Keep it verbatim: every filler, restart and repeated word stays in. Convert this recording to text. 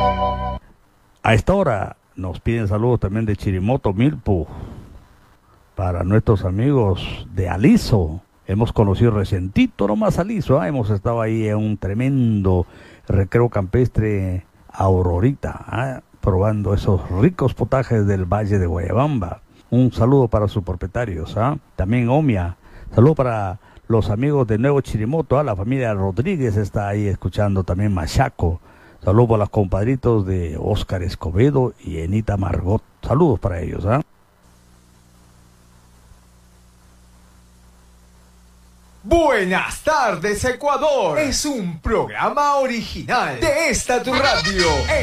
A esta hora nos piden saludos también de Chirimoto, Milpo, para nuestros amigos de Aliso. Hemos conocido recientito nomás Aliso, ¿eh? Hemos estado ahí en un tremendo recreo campestre Aurorita, ¿eh? Probando esos ricos potajes del Valle de Guayabamba. Un saludo para sus propietarios, ¿eh? También Omia, saludo para los amigos de Nuevo Chirimoto, ¿eh? La familia Rodríguez está ahí escuchando, también Machaco. Saludos para los compadritos de Óscar Escobedo y Enita Margot. Saludos para ellos, ¿ah? ¿eh? Buenas tardes, Ecuador. Es un programa original de esta tu radio.